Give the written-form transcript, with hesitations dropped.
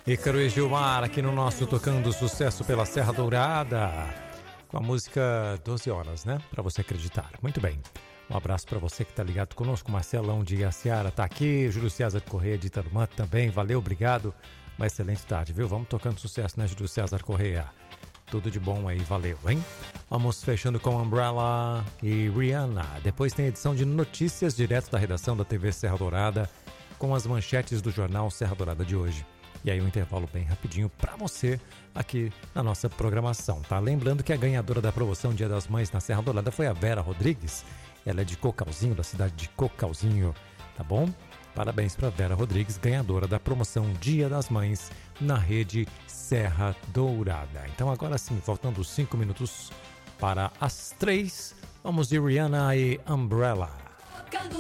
Ícaro e Gilmar aqui no nosso Tocando Sucesso pela Serra Dourada, com a música 12 horas, né? Para você acreditar. Muito bem. Um abraço para você que tá ligado conosco. Marcelão de Iaciara tá aqui, Júlio César Correia de Tarumã também. Valeu, obrigado. Uma excelente tarde, viu? Vamos tocando sucesso, né, Júlio César Correia? Tudo de bom aí, valeu, hein? Vamos fechando com Umbrella e Rihanna. Depois tem edição de notícias direto da redação da TV Serra Dourada, com as manchetes do jornal Serra Dourada de hoje. E aí um intervalo bem rapidinho para você aqui na nossa programação, tá? Lembrando que a ganhadora da promoção Dia das Mães na Serra Dourada foi a Vera Rodrigues. Ela é de Cocalzinho, da cidade de Cocalzinho, tá bom? Parabéns para Vera Rodrigues, ganhadora da promoção Dia das Mães na rede Serra Dourada. Então agora sim, faltando 5 minutos para as 3, vamos de Rihanna e Umbrella. Tocando